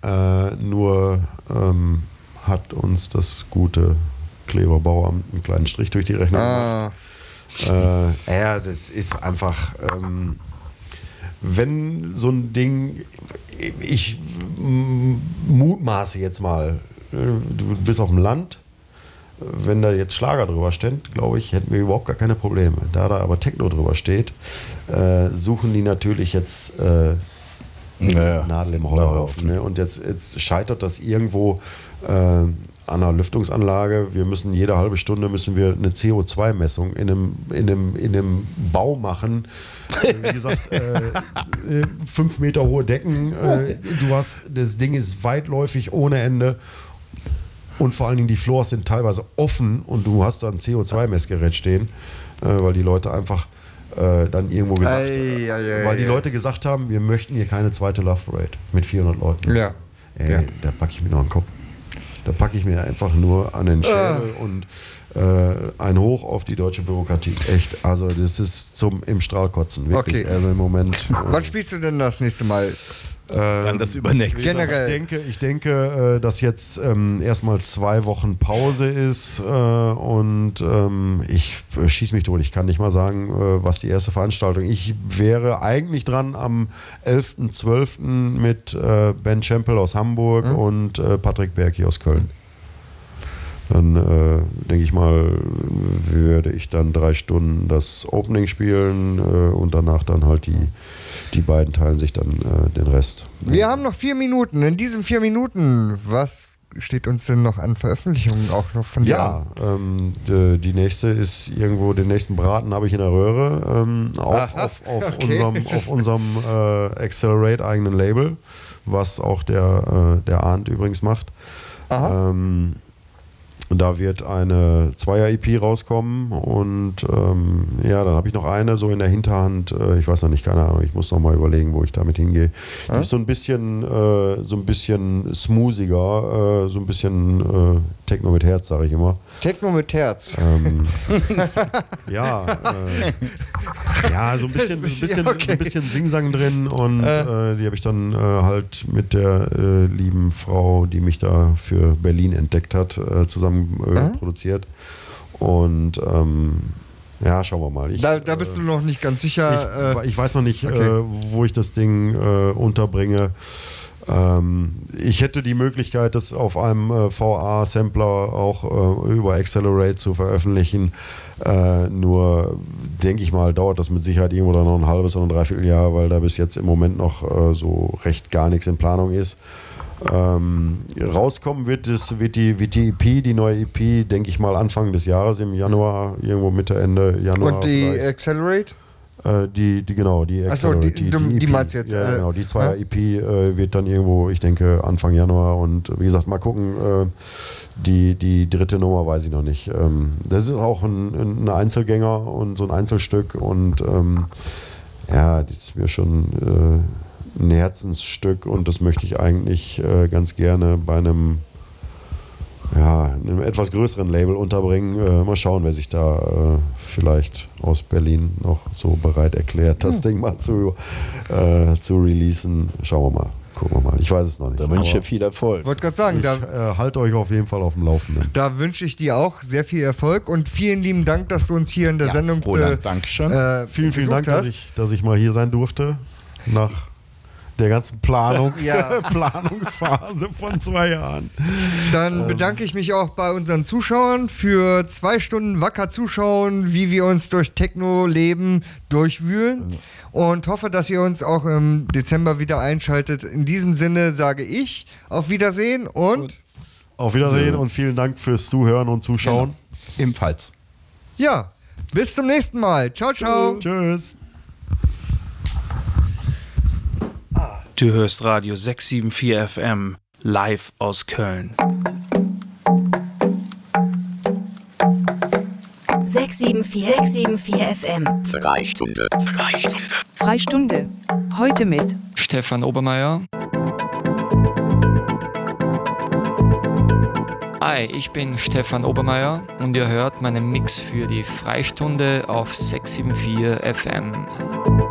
Nur hat uns das gute Klever Bauamt einen kleinen Strich durch die Rechnung gemacht. Das ist einfach, wenn so ein Ding, ich mutmaße jetzt mal, du bist auf dem Land, wenn da jetzt Schlager drüber steht, glaube ich, hätten wir überhaupt gar keine Probleme. Da aber Techno drüber steht, suchen die natürlich jetzt Nadel im Heuhaufen. Ne? Und jetzt scheitert das irgendwo an einer Lüftungsanlage. Wir müssen jede halbe Stunde eine CO2-Messung in einem Bau machen. Wie gesagt, 5 Meter hohe Decken. Das Ding ist weitläufig ohne Ende. Und vor allen Dingen die Floors sind teilweise offen und du hast da ein CO2-Messgerät stehen, weil die Leute einfach dann irgendwo gesagt haben, weil die Leute gesagt haben, wir möchten hier keine zweite Love Parade mit 400 Leuten. Ja. Da packe ich mir noch einen Kopf. Da packe ich mir einfach nur an den Schädel und ein Hoch auf die deutsche Bürokratie. Echt, also das ist im Strahlkotzen, wirklich. Okay. Also im Moment. Wann spielst du denn das nächste Mal? Dann das übernächste. Generell. Ich denke, dass jetzt erstmal 2 Wochen Pause ist und ich schieße mich tot. Ich kann nicht mal sagen, was die erste Veranstaltung ist. Ich wäre eigentlich dran am 11.12. mit Ben Champel aus Hamburg und Patrick Berg hier aus Köln. Dann denke ich mal, würde ich dann 3 Stunden das Opening spielen und danach dann halt die beiden teilen sich dann den Rest. Wir haben noch 4 Minuten. In diesen 4 Minuten, was steht uns denn noch an Veröffentlichungen auch noch von dir an? Die nächste ist irgendwo, den nächsten Braten habe ich in der Röhre, auf unserem Accelerate eigenen Label, was auch der Arndt übrigens macht. Da wird eine 2er-EP rauskommen und dann habe ich noch eine so in der Hinterhand, ich weiß noch nicht, keine Ahnung, ich muss noch mal überlegen, wo ich damit hingehe. Die ist so ein bisschen smoothiger, so ein bisschen Techno mit Herz, sage ich immer. Techno mit Herz. So ein bisschen Singsang drin und die habe ich dann halt mit der lieben Frau, die mich da für Berlin entdeckt hat, zusammen produziert. Und schauen wir mal. Da bist du noch nicht ganz sicher. Ich weiß noch nicht, wo ich das Ding unterbringe. Ich hätte die Möglichkeit, das auf einem VA-Sampler auch über Accelerate zu veröffentlichen. Nur, denke ich mal, dauert das mit Sicherheit irgendwo dann noch ein halbes oder ein Dreivierteljahr, weil da bis jetzt im Moment noch so recht gar nichts in Planung ist. Rauskommen wird die EP, die neue EP, denke ich mal Anfang des Jahres, im Januar, irgendwo Mitte, Ende Januar. Und die vielleicht. Accelerate? Die Accelerate. Achso, die meinst du jetzt? Ja, genau, die 2er-EP wird dann irgendwo, ich denke, Anfang Januar und wie gesagt, mal gucken, die dritte Nummer weiß ich noch nicht. Das ist auch ein Einzelgänger und so ein Einzelstück und das ist mir schon ein Herzensstück und das möchte ich eigentlich ganz gerne bei einem etwas größeren Label unterbringen. Mal schauen, wer sich da vielleicht aus Berlin noch so bereit erklärt, das Ding mal zu releasen. Schauen wir mal. Gucken wir mal. Ich weiß es noch nicht. Da wünsche ich dir viel Erfolg. Ich wollte gerade sagen, halte euch auf jeden Fall auf dem Laufenden. Da wünsche ich dir auch sehr viel Erfolg und vielen lieben Dank, dass du uns hier in der Sendung Dankeschön. Vielen Dank, dass ich mal hier sein durfte. Nach der ganzen Planungsphase von 2 Jahren. Dann bedanke ich mich auch bei unseren Zuschauern für 2 Stunden wacker zuschauen, wie wir uns durch Techno-Leben durchwühlen und hoffe, dass ihr uns auch im Dezember wieder einschaltet. In diesem Sinne sage ich auf Wiedersehen und auf Wiedersehen und vielen Dank fürs Zuhören und Zuschauen. Genau. Ebenfalls. Ja, bis zum nächsten Mal. Ciao, ciao. Tschüss. Du hörst Radio 674 FM live aus Köln. 674 FM. Freistunde. Heute mit Stefan Obermeier. Hi, ich bin Stefan Obermeier und ihr hört meinen Mix für die Freistunde auf 674 FM.